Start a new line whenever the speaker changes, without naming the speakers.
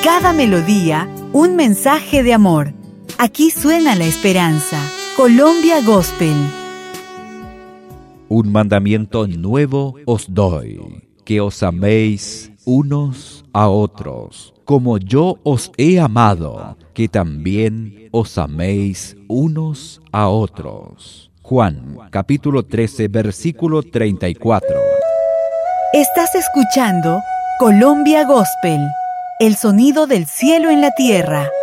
cada melodía, un mensaje de amor. Aquí suena la esperanza. Colombia Gospel.
Un mandamiento nuevo os doy, que os améis unos a otros, como yo os he amado, que también os améis unos a otros. Juan, capítulo 13, versículo 34.
Estás escuchando Colombia Gospel, el sonido del cielo en la tierra.